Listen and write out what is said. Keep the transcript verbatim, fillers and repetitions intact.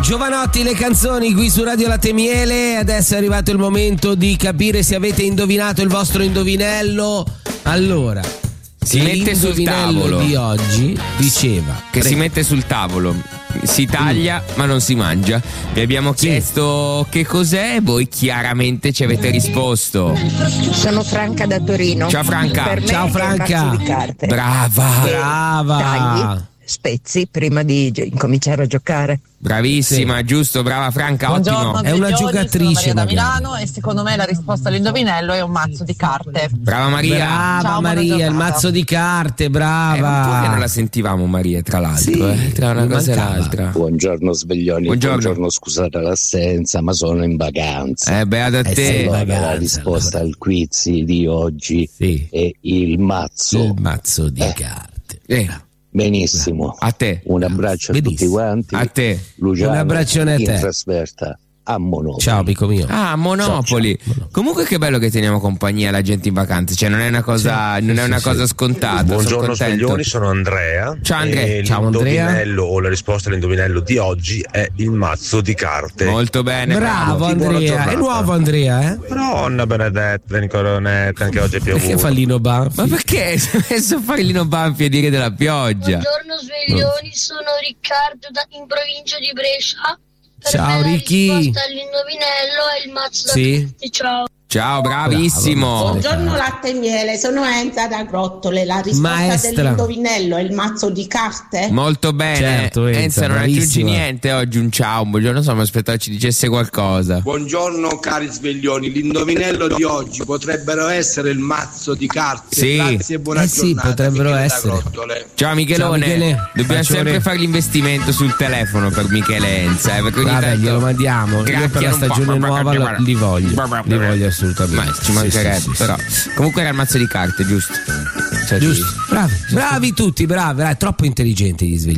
Giovanotti, le canzoni qui su Radio Latte Miele. Adesso è arrivato il momento di capire se avete indovinato il vostro indovinello. Allora, si mette sul tavolo di oggi diceva che prego. si mette sul tavolo, si taglia mm. ma non si mangia. Vi abbiamo chiesto sì. che cos'è e voi chiaramente ci avete risposto. Sono Franca da Torino. Ciao Franca. Per me Ciao Franca. È un mazzo di carte. Brava. E Brava. tagli, spezzi prima di gi- incominciare a giocare. Bravissima, sì. giusto, brava Franca, Buongiorno, ottimo. È una Giorni, giocatrice sono Maria da magari. Milano e secondo me la risposta all'indovinello è un mazzo di carte. Brava Maria. Brava Ciao, buona Maria, il giornata. mazzo di carte, brava. È un po' che non la sentivamo Maria, tra l'altro, Sì, eh, tra una mi cosa mancava. e l'altra. Buongiorno sveglioni, Buongiorno. buongiorno, scusate l'assenza, ma sono in vacanza. Eh, beata a Eh, te. sì, Allora, vacanza, la risposta allora. al quiz di oggi Sì. è il mazzo. Il mazzo di Eh. carte. Eh, Benissimo. a te. Un abbraccio a tutti Benissimo. quanti. A te. Luciano, Un abbraccione a in te. trasferta a Monopoli. Ciao amico mio. Ah, Monopoli. Ciao, ciao. Comunque che bello che teniamo compagnia alla gente in vacanza, cioè non è una cosa, Sì, non sì, è una sì, cosa sì. scontata. Buongiorno sono contento. sveglioni, sono Andrea. Ciao, Andrea. E Ciao, Andrea. l'indovinello o la risposta all'indovinello di oggi è il mazzo di carte. Molto bene. Bravo Buona Andrea, giornata. è nuovo Andrea, eh? Madonna benedetta, in coronetta, anche oggi è piovuto. Perché fa Lino Banfi? Ma perché si è messo a fare il Lino Banfi a dire della pioggia? Buongiorno sveglioni, sono Riccardo da, in provincia di Brescia. Per Ciao, me la Ricky. risposta all'indovinello è il mazzo da Sì. carte. Ciao. Ciao, bravissimo. Bravo. Buongiorno latte e miele, sono Enza da Grottole. La risposta Maestra. dell'indovinello è il mazzo di carte? Molto bene. Certo, Enza, Enza, non aggiungi bravissima. niente oggi, un ciao, un buongiorno, insomma, aspettavo ci dicesse qualcosa. Buongiorno cari sveglioni, l'indovinello di oggi potrebbero essere il mazzo di carte. Sì. Grazie e buona Eh sì, giornata. potrebbero Michele da essere. Grottole. Ciao Michelone, Ciao, Michele. dobbiamo Bacione. sempre fare l'investimento sul telefono per Michele Enza, eh, perché ogni Vabbè, tanto glielo mandiamo. Io per la gracchiano un po'. stagione nuova lo- li voglio. Li voglio assolutamente. Ma ci mancherebbe, Sì, sì, sì, però. sì. Comunque era il mazzo di carte, giusto? Cioè, Giusto. sì. Bravi, bravi tutti, bravi, bravi, troppo intelligenti gli svegli.